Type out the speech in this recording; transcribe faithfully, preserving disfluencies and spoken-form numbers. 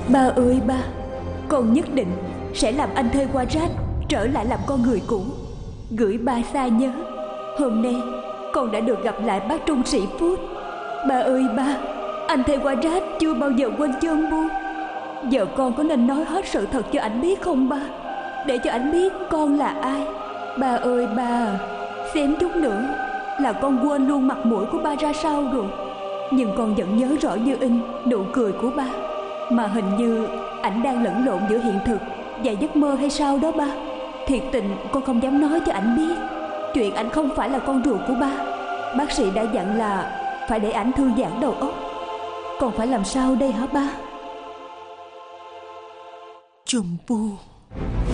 Ba ơi ba, con nhất định sẽ làm anh Thê Qua Rát trở lại làm con người cũ, gửi ba xa nhớ. Hôm nay con đã được gặp lại bác Trung Sĩ Phút. Ba ơi ba, anh Thê Qua Rát chưa bao giờ quên chân buông. Giờ con có nên nói hết sự thật cho ảnh biết không ba, để cho ảnh biết con là ai? Ba ơi ba, xém chút nữa là con quên luôn mặt mũi của ba ra sao rồi. Nhưng con vẫn nhớ rõ như in nụ cười của ba. Mà hình như ảnh đang lẫn lộn giữa hiện thực và giấc mơ hay sao đó ba. Thiệt tình con không dám nói cho ảnh biết chuyện ảnh không phải là con ruột của ba. Bác sĩ đã dặn là phải để ảnh thư giãn đầu óc. Con phải làm sao đây hả ba? Chồng bu.